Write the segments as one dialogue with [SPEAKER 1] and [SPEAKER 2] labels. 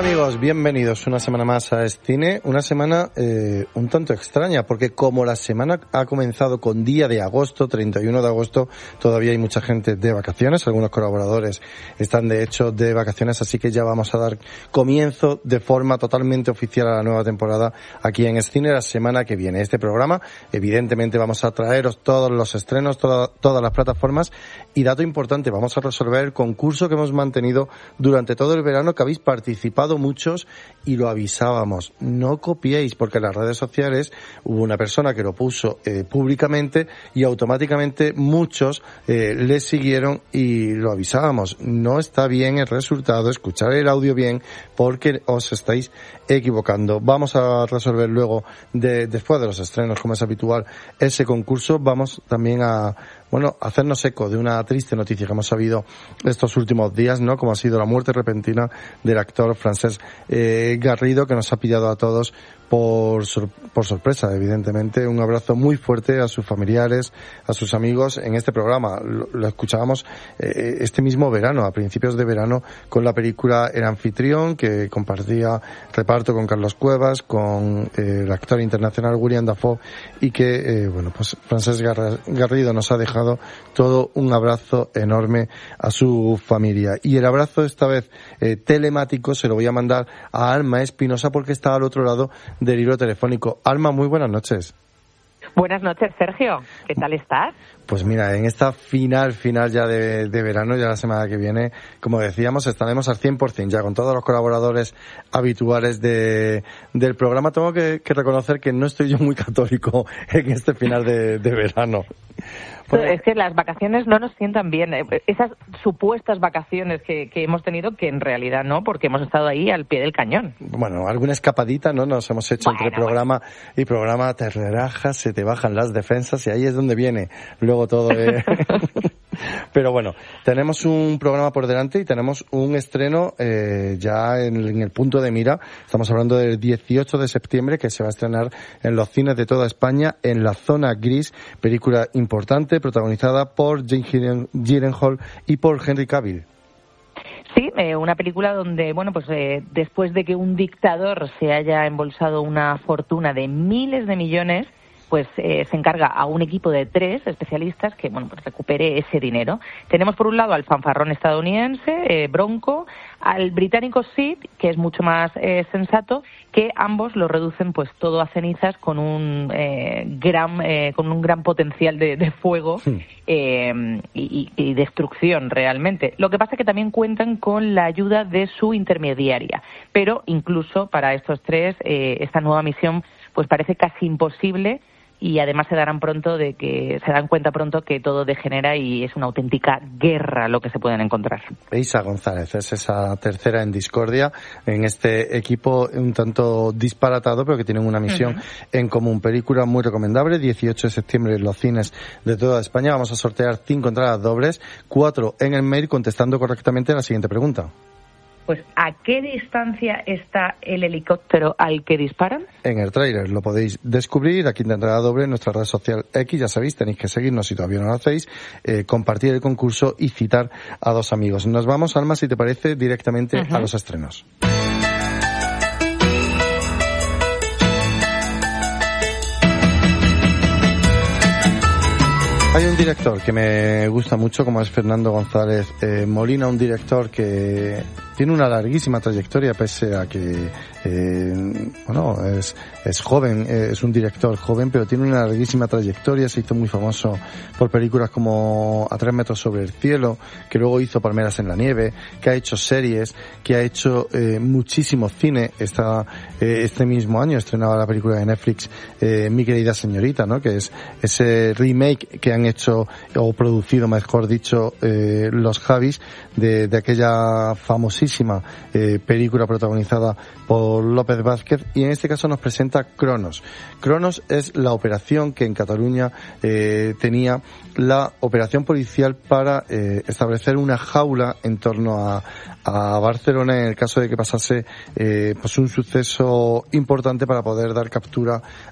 [SPEAKER 1] Hola amigos, bienvenidos una semana más a Escine, una semana un tanto extraña, porque como la semana ha comenzado con día de agosto, 31 de agosto, todavía hay mucha gente de vacaciones, algunos colaboradores están de hecho de vacaciones, así que ya vamos a dar comienzo de forma totalmente oficial a la nueva temporada aquí en Escine la semana que viene. Este programa, evidentemente vamos a traeros todos los estrenos, todas las plataformas, y dato importante, vamos a resolver el concurso que hemos mantenido durante todo el verano, que habéis participado muchos y lo avisábamos. No copiéis, porque en las redes sociales hubo una persona que lo puso públicamente y automáticamente muchos le siguieron y lo avisábamos. No está bien el resultado, escuchar el audio bien, porque os estáis equivocando. Vamos a resolver luego, después de los estrenos, como es habitual, ese concurso. Vamos también a hacernos eco de una triste noticia que hemos sabido estos últimos días, ¿no? Como ha sido la muerte repentina del actor Francesc Garrido, que nos ha pillado a todos por sorpresa, evidentemente. Un abrazo muy fuerte a sus familiares, a sus amigos. En este programa lo escuchábamos este mismo verano, a principios de verano, con la película El anfitrión, que compartía reparto con Carlos Cuevas, con el actor internacional William Dafoe, y que, Francesc Garrido nos ha dejado todo un abrazo enorme a su familia. Y el abrazo esta vez telemático se lo voy a mandar a Alma Espinosa, porque está al otro lado del hilo telefónico. Alma, muy buenas noches.
[SPEAKER 2] Buenas noches, Sergio. ¿Qué tal estás?
[SPEAKER 1] Pues mira, en esta final ya de verano, ya la semana que viene, como decíamos, estaremos al 100% ya con todos los colaboradores habituales del programa. Tengo que reconocer que no estoy yo muy católico en este final de verano.
[SPEAKER 2] Bueno, es que las vacaciones no nos sientan bien. Esas supuestas vacaciones que hemos tenido, que en realidad no, porque hemos estado ahí al pie del cañón.
[SPEAKER 1] Bueno, alguna escapadita, ¿no? Nos hemos hecho entre programa y programa, te relajas, se te bajan las defensas y ahí es donde viene luego todo. Pero bueno, tenemos un programa por delante y tenemos un estreno ya en el punto de mira. Estamos hablando del 18 de septiembre, que se va a estrenar en los cines de toda España, en La Zona Gris, película importante protagonizada por Jake Gyllenhaal y por Henry Cavill.
[SPEAKER 2] Sí, una película donde, después de que un dictador se haya embolsado una fortuna de miles de millones, pues se encarga a un equipo de 3 especialistas que recupere ese dinero. Tenemos por un lado al fanfarrón estadounidense, Bronco, al británico Sid, que es mucho más sensato, que ambos lo reducen pues todo a cenizas con un gran potencial de fuego y destrucción realmente. Lo que pasa es que también cuentan con la ayuda de su intermediaria, pero incluso para estos 3 esta nueva misión pues parece casi imposible. Y además se dan cuenta pronto que todo degenera y es una auténtica guerra lo que se pueden encontrar.
[SPEAKER 1] Eiza González es esa tercera en discordia en este equipo un tanto disparatado, pero que tienen una misión en común. Película muy recomendable, 18 de septiembre en los cines de toda España. Vamos a sortear 5 entradas dobles, 4 en el mail, contestando correctamente la siguiente pregunta.
[SPEAKER 2] Pues, ¿a qué distancia está el helicóptero al que disparan?
[SPEAKER 1] En el tráiler lo podéis descubrir. Aquí en entrada doble en nuestra red social X, ya sabéis, tenéis que seguirnos si todavía no lo hacéis, compartir el concurso y citar a 2 amigos. Nos vamos, Alma, si te parece, directamente a los estrenos. Hay un director que me gusta mucho, como es Fernando González Molina, un director que tiene una larguísima trayectoria, pese a que es joven, es un director joven, pero tiene una larguísima trayectoria. Se hizo muy famoso por películas como A 3 metros sobre el cielo, que luego hizo Palmeras en la nieve, que ha hecho series, que ha hecho muchísimo cine. Este mismo año estrenaba la película de Netflix Mi querida señorita, ¿no? Que es ese remake que han hecho, o producido mejor dicho, los Javis, de aquella famosísima película protagonizada por López Vázquez, y en este caso nos presenta Cronos. Cronos es la operación que en Cataluña tenía la operación policial para establecer una jaula en torno a Barcelona en el caso de que pasase pues un suceso importante, para poder dar captura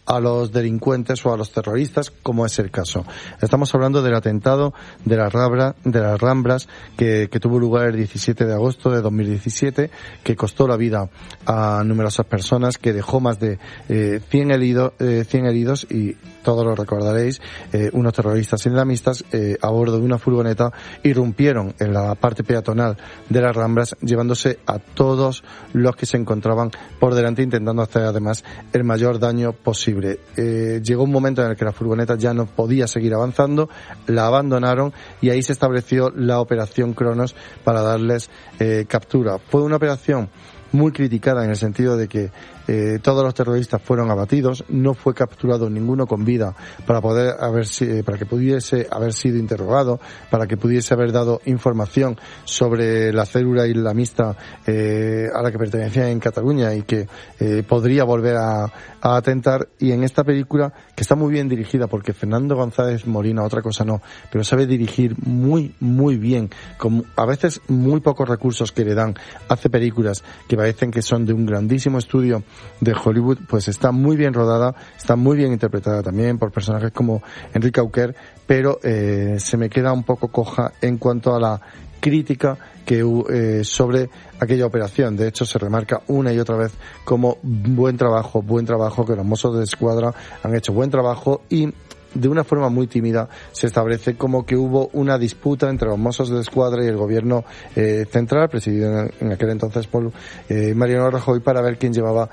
[SPEAKER 1] a los delincuentes o a los terroristas, como es el caso. Estamos hablando del atentado de las Ramblas que tuvo lugar el 17 de agosto de 2017, que costó la vida a numerosas personas, que dejó más de 100 heridos y todos lo recordaréis, unos terroristas islamistas a bordo de una furgoneta irrumpieron en la parte peatonal de las Ramblas, llevándose a todos los que se encontraban por delante, intentando hacer además el mayor daño posible. Llegó un momento en el que la furgoneta ya no podía seguir avanzando, la abandonaron y ahí se estableció la operación Cronos para darles captura. Fue una operación muy criticada en el sentido de que todos los terroristas fueron abatidos, no fue capturado ninguno con vida para que pudiese haber sido interrogado, para que pudiese haber dado información sobre la célula islamista a la que pertenecía en Cataluña y que podría volver a atentar. Y en esta película, que está muy bien dirigida, porque Fernando González Molina, otra cosa no, pero sabe dirigir muy, muy bien, con a veces muy pocos recursos que le dan, hace películas que parecen que son de un grandísimo estudio de Hollywood, pues está muy bien rodada, está muy bien interpretada también por personajes como Enrique Auquer, pero se me queda un poco coja en cuanto a la crítica que sobre aquella operación. De hecho, se remarca una y otra vez como buen trabajo, que los Mossos de Escuadra han hecho buen trabajo, y de una forma muy tímida se establece como que hubo una disputa entre los Mossos de Escuadra y el gobierno central, presidido en aquel entonces por Mariano Rajoy, para ver quién llevaba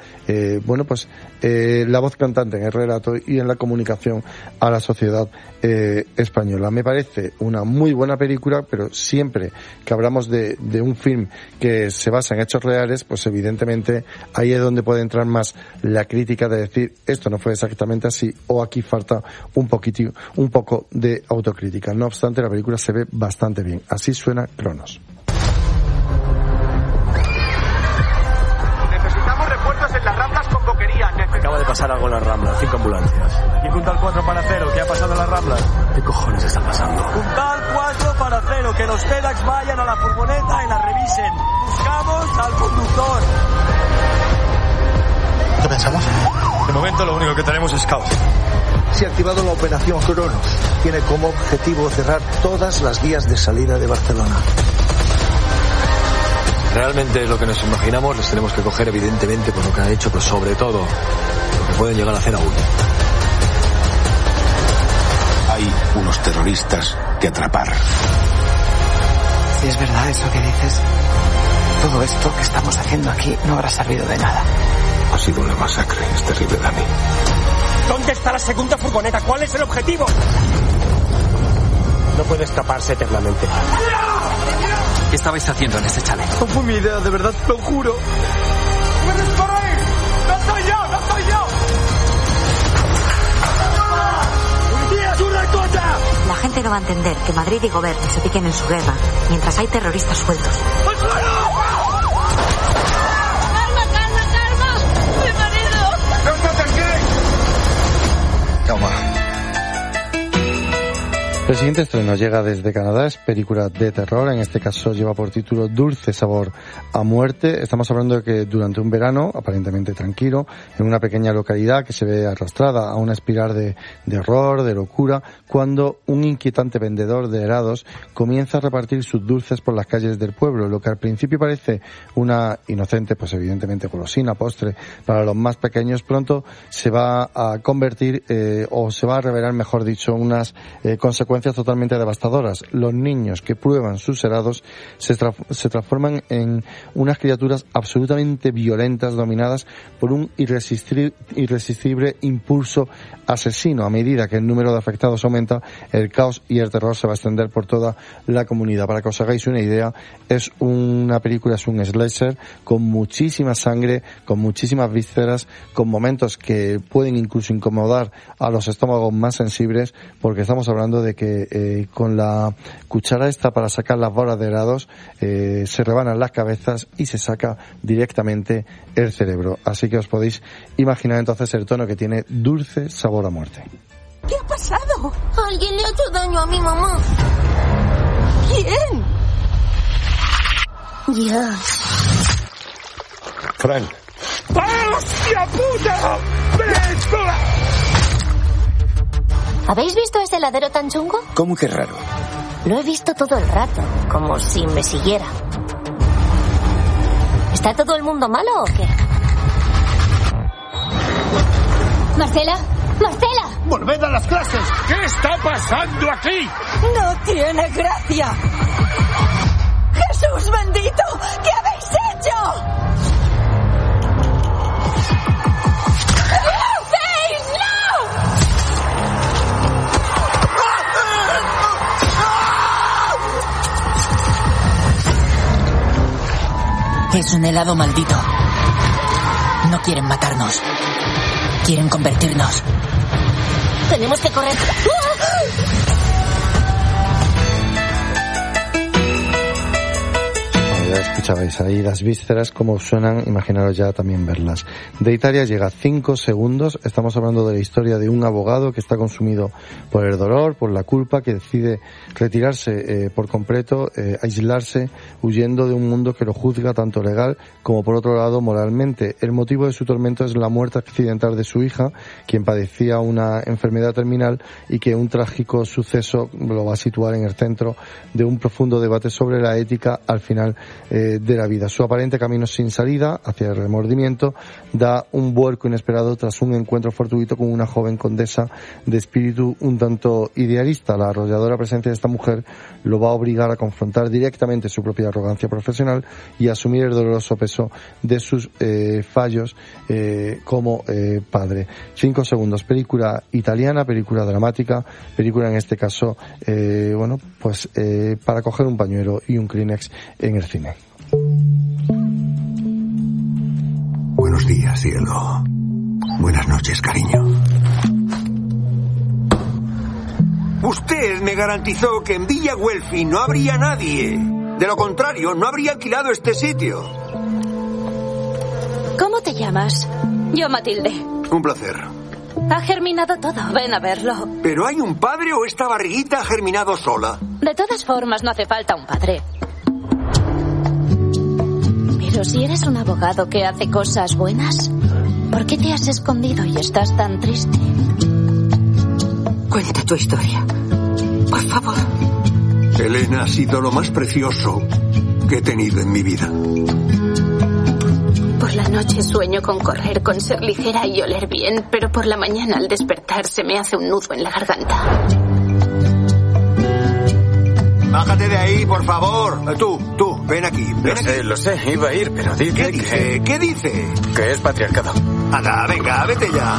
[SPEAKER 1] la voz cantante en el relato y en la comunicación a la sociedad española. Me parece una muy buena película, pero siempre que hablamos de un film que se basa en hechos reales, pues evidentemente ahí es donde puede entrar más la crítica de decir esto no fue exactamente así, o aquí falta un poco de autocrítica. No obstante, la película se ve bastante bien. Así suena Cronos.
[SPEAKER 3] Necesitamos refuerzos en las Ramblas con boquería.
[SPEAKER 4] Acaba de pasar algo en las Ramblas, 5 ambulancias.
[SPEAKER 3] Y puntal 4 para 0, ¿qué ha pasado en las Ramblas?
[SPEAKER 4] ¿Qué cojones está pasando?
[SPEAKER 3] Puntal 4 para 0, que los TEDx vayan a la furgoneta y la revisen. Buscamos al conductor.
[SPEAKER 5] ¿Qué pensamos?
[SPEAKER 4] De momento lo único que tenemos es caos.
[SPEAKER 5] Se ha activado la operación Cronos. Tiene como objetivo cerrar todas las vías de salida de Barcelona.
[SPEAKER 4] Realmente es lo que nos imaginamos, les tenemos que coger evidentemente por lo que han hecho, pero sobre todo lo que pueden llegar a hacer aún.
[SPEAKER 6] Hay unos terroristas que atrapar.
[SPEAKER 7] Si es verdad eso que dices, todo esto que estamos haciendo aquí no habrá servido de nada.
[SPEAKER 6] Ha sido una masacre, es terrible, Dani.
[SPEAKER 3] ¿Dónde está la segunda furgoneta? ¿Cuál es el objetivo?
[SPEAKER 4] No puede escaparse eternamente.
[SPEAKER 7] ¿Qué estabais haciendo en este chalet?
[SPEAKER 5] No fue mi idea, de verdad, lo juro.
[SPEAKER 3] ¡Puedes correr! ¡No soy yo! ¡No soy yo! ¡Policía, su recota!
[SPEAKER 8] La gente no va a entender que Madrid y Gobierno se piquen en su guerra mientras hay terroristas sueltos.
[SPEAKER 1] El siguiente estreno llega desde Canadá, es película de terror, en este caso lleva por título Dulce Sabor a Muerte. Estamos hablando de que durante un verano, aparentemente tranquilo, en una pequeña localidad que se ve arrastrada a una espiral de horror, de locura, cuando un inquietante vendedor de helados comienza a repartir sus dulces por las calles del pueblo. Lo que al principio parece una inocente, pues evidentemente golosina, postre para los más pequeños, pronto se va a convertir, o se va a revelar, mejor dicho, unas consecuencias totalmente devastadoras. Los niños que prueban sus helados se transforman en unas criaturas absolutamente violentas, dominadas por un irresistible impulso asesino. A medida que el número de afectados aumenta, el caos y el terror se va a extender por toda la comunidad. Para que os hagáis una idea, es una película, es un slasher con muchísima sangre, con muchísimas vísceras, con momentos que pueden incluso incomodar a los estómagos más sensibles, porque estamos hablando de que con la cuchara esta para sacar las bolas de helados se rebanan las cabezas y se saca directamente el cerebro. Así que os podéis imaginar entonces el tono que tiene Dulce Sabor a Muerte.
[SPEAKER 8] ¿Qué ha pasado?
[SPEAKER 9] Alguien le ha hecho daño a mi mamá.
[SPEAKER 8] ¿Quién?
[SPEAKER 9] Ya.
[SPEAKER 6] Frank.
[SPEAKER 3] ¡Hostia puta! ¡Ven!
[SPEAKER 9] ¿Habéis visto ese heladero tan chungo?
[SPEAKER 10] ¿Cómo que raro?
[SPEAKER 9] Lo he visto todo el rato, como si me siguiera. ¿Está todo el mundo malo o qué? ¡Marcela! ¡Marcela!
[SPEAKER 11] ¡Volved a las clases! ¿Qué está pasando aquí?
[SPEAKER 12] ¡No tiene gracia! ¡Jesús bendito! ¿Qué habéis hecho? ¿Qué hacéis? ¡No! Es un helado maldito. No quieren matarnos. Quieren convertirnos.
[SPEAKER 9] Tenemos que correr.
[SPEAKER 1] Ya escuchabais ahí las vísceras, como suenan, imaginaros ya también verlas. De Italia llega 5 segundos, estamos hablando de la historia de un abogado que está consumido por el dolor, por la culpa, que decide retirarse por completo, aislarse, huyendo de un mundo que lo juzga tanto legal como por otro lado moralmente. El motivo de su tormento es la muerte accidental de su hija, quien padecía una enfermedad terminal y que un trágico suceso lo va a situar en el centro de un profundo debate sobre la ética al final de la vida. Su aparente camino sin salida hacia el remordimiento da un vuelco inesperado tras un encuentro fortuito con una joven condesa de espíritu un tanto idealista. La arrolladora presencia de esta mujer lo va a obligar a confrontar directamente su propia arrogancia profesional y a asumir el doloroso peso de sus fallos como padre. 5 segundos, película italiana, película dramática, película en este caso para coger un pañuelo y un Kleenex en el cine.
[SPEAKER 13] Buenos días, cielo. Buenas noches, cariño. Usted me garantizó que en Villa Guelfi no habría nadie. De lo contrario, no habría alquilado este sitio.
[SPEAKER 14] ¿Cómo te llamas? Yo, Matilde.
[SPEAKER 13] Un placer.
[SPEAKER 14] Ha germinado todo. Ven a verlo.
[SPEAKER 13] ¿Pero hay un padre o esta barriguita ha germinado sola?
[SPEAKER 14] De todas formas, no hace falta un padre. Pero si eres un abogado que hace cosas buenas, ¿por qué te has escondido y estás tan triste?
[SPEAKER 12] Cuenta tu historia, por favor.
[SPEAKER 13] Elena ha sido lo más precioso que he tenido en mi vida.
[SPEAKER 14] Por la noche sueño con correr, con ser ligera y oler bien, pero por la mañana al despertar se me hace un nudo en la garganta.
[SPEAKER 13] Bájate de ahí, por favor. Tú, ven aquí.
[SPEAKER 10] Lo sé, iba a ir, pero dice
[SPEAKER 13] ¿Qué dice?
[SPEAKER 10] Que es patriarcado.
[SPEAKER 13] Anda, venga, vete ya.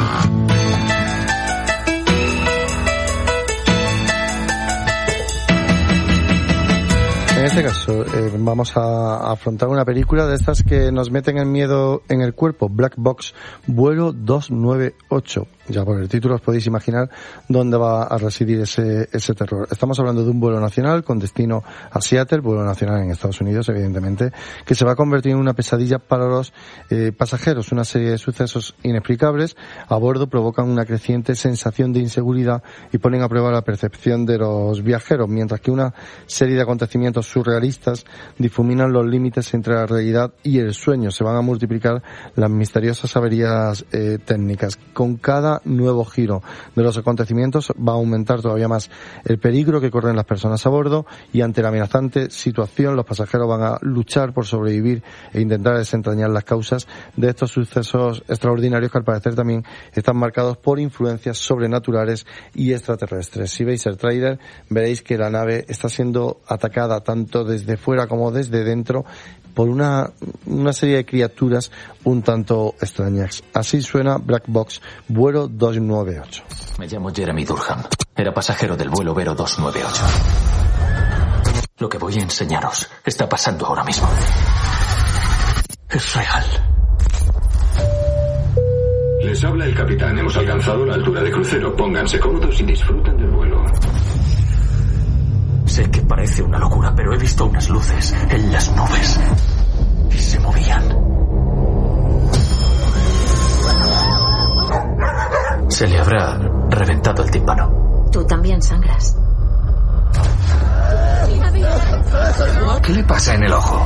[SPEAKER 1] En este caso, vamos a afrontar una película de estas que nos meten el miedo en el cuerpo. Black Box, vuelo 298. Ya por el título os podéis imaginar dónde va a residir ese terror. Estamos hablando de un vuelo nacional con destino a Seattle, vuelo nacional en Estados Unidos, evidentemente, que se va a convertir en una pesadilla para los pasajeros. Una serie de sucesos inexplicables a bordo provocan una creciente sensación de inseguridad y ponen a prueba la percepción de los viajeros, mientras que una serie de acontecimientos surrealistas difuminan los límites entre la realidad y el sueño. Se van a multiplicar las misteriosas averías técnicas. Con cada nuevo giro de los acontecimientos va a aumentar todavía más el peligro que corren las personas a bordo, y ante la amenazante situación los pasajeros van a luchar por sobrevivir e intentar desentrañar las causas de estos sucesos extraordinarios que al parecer también están marcados por influencias sobrenaturales y extraterrestres. Si veis el tráiler veréis que la nave está siendo atacada tanto desde fuera como desde dentro por una serie de criaturas un tanto extrañas. Así suena Black Box, vuelo 298.
[SPEAKER 15] Me llamo Jeremy Durham. Era pasajero del vuelo Vero 298. Lo que voy a enseñaros está pasando ahora mismo. Es real.
[SPEAKER 16] Les habla el capitán. Hemos alcanzado la altura de crucero. Pónganse cómodos y disfruten del vuelo.
[SPEAKER 15] Sé que parece una locura, pero he visto unas luces en las nubes y se movían. Se le habrá reventado el tímpano.
[SPEAKER 8] Tú también sangras.
[SPEAKER 10] ¿Qué le pasa en el ojo?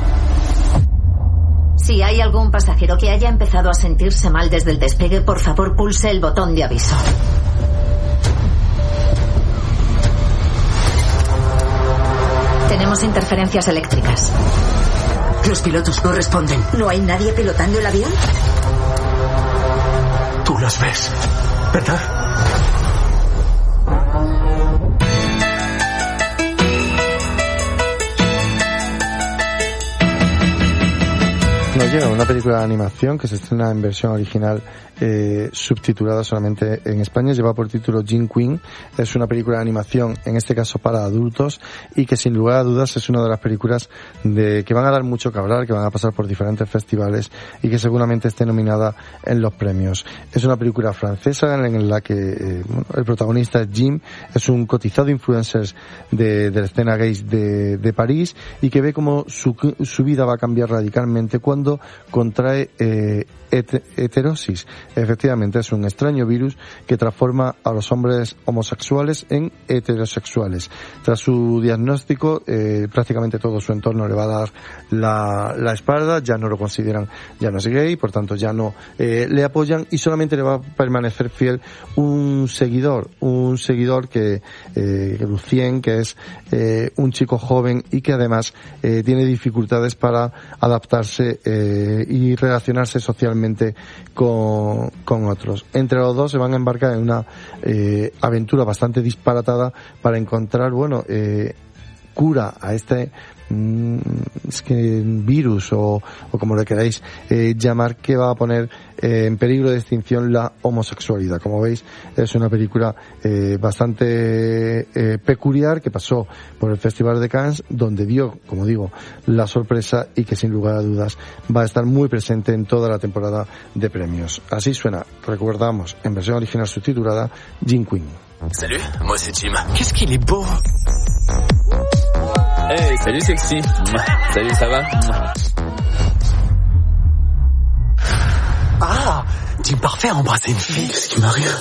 [SPEAKER 8] Si hay algún pasajero que haya empezado a sentirse mal desde el despegue, por favor pulse el botón de aviso. Tenemos interferencias eléctricas.
[SPEAKER 12] Los pilotos no responden.
[SPEAKER 8] ¿No hay nadie pilotando el avión?
[SPEAKER 10] Tú las ves, ¿verdad?
[SPEAKER 1] Nos llega una película de animación que se estrena en versión original subtitulada solamente en España. Lleva por título Jim Queen. Es una película de animación, en este caso para adultos, y que sin lugar a dudas es una de las películas que van a dar mucho que hablar, que van a pasar por diferentes festivales y que seguramente esté nominada en los premios. Es una película francesa en la que el protagonista es Jim, es un cotizado influencer de la escena gays de París, y que ve cómo su vida va a cambiar radicalmente cuando contrae heterosis. Efectivamente, es un extraño virus que transforma a los hombres homosexuales en heterosexuales. Tras su diagnóstico, prácticamente todo su entorno le va a dar la espalda, ya no lo consideran, ya no es gay, por tanto ya no le apoyan, y solamente le va a permanecer fiel un seguidor que Lucien, que es un chico joven y que además tiene dificultades para adaptarse y relacionarse socialmente con otros. Entre los dos se van a embarcar en una aventura bastante disparatada para encontrar, cura a este virus o como le queráis llamar, que va a poner en peligro de extinción la homosexualidad. Como veis, es una película bastante peculiar, que pasó por el Festival de Cannes, donde dio, como digo, la sorpresa, y que sin lugar a dudas va a estar muy presente en toda la temporada de premios. Así suena, recordamos, en versión original subtitulada, Jim Queen.
[SPEAKER 17] Salut, moi c'est Jim. Qu'est-ce qu'il est beau. Hey, salut sexy. Salut, ça va?
[SPEAKER 10] Ah, Jim parfait à embrasser une fille. Qu'est-ce qui m'arrive?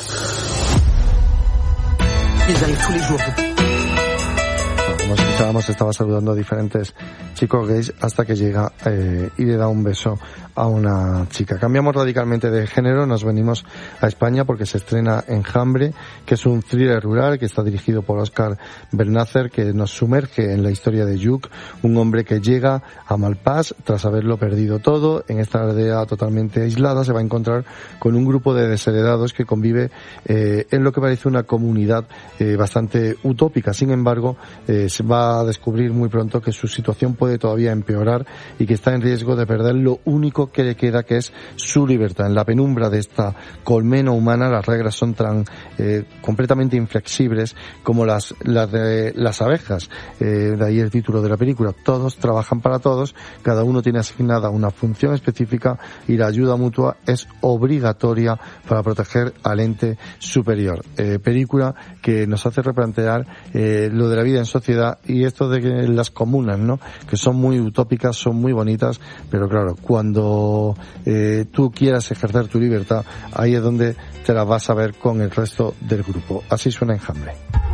[SPEAKER 10] Ils arrivent tous les jours.
[SPEAKER 1] Como escuchábamos, estaba saludando a diferentes chicos gays hasta que llega y le da un beso a una chica. Cambiamos radicalmente de género, nos venimos a España porque se estrena Enjambre, que es un thriller rural que está dirigido por Óscar Bernácer, que nos sumerge en la historia de Lluc, un hombre que llega a Malpàs tras haberlo perdido todo. En esta aldea totalmente aislada se va a encontrar con un grupo de desheredados que convive en lo que parece una comunidad bastante utópica. Sin embargo, se va a descubrir muy pronto que su situación puede todavía empeorar y que está en riesgo de perder lo único que le queda, que es su libertad. En la penumbra de esta colmena humana, las reglas son tan completamente inflexibles como las de las abejas. De ahí el título de la película. Todos trabajan para todos, cada uno tiene asignada una función específica, y la ayuda mutua es obligatoria para proteger al ente superior. Película que nos hace replantear lo de la vida en sociedad, y esto de que las comunas, ¿no?, que son muy utópicas, son muy bonitas, pero claro, cuando tú quieras ejercer tu libertad, ahí es donde te la vas a ver con el resto del grupo. Así suena Enjambre.